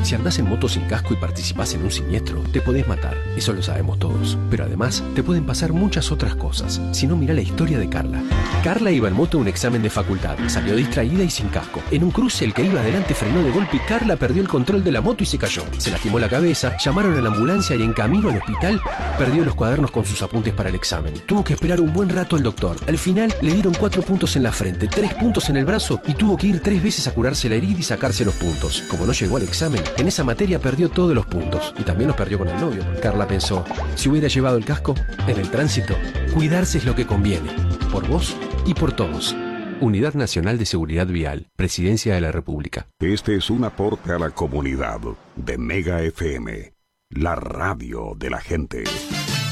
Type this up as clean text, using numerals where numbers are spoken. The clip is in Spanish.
Si andás en moto sin casco y participás en un siniestro, te podés matar, eso lo sabemos todos. Pero además, te pueden pasar muchas otras cosas. Si no, mirá la historia de Carla. Carla iba en moto a un examen de facultad, salió distraída y sin casco. En un cruce, el que iba adelante frenó de golpe y Carla perdió el control de la moto y se cayó. Se lastimó la cabeza, llamaron a la ambulancia y en camino al hospital, perdió los cuadernos con sus apuntes para el examen. Tuvo que esperar un buen rato al doctor. Al final, le dieron 4 puntos en la frente, 3 puntos en el brazo y tuvo que ir 3 veces a curarse la herida y sacarse los puntos. Como no llegó al examen, en esa materia perdió todos los puntos y también los perdió con el novio. Carla pensó, si hubiera llevado el casco, en el tránsito, cuidarse es lo que conviene, por vos y por todos. Unidad Nacional de Seguridad Vial, Presidencia de la República. Este es un aporte a la comunidad de Mega FM, la radio de la gente.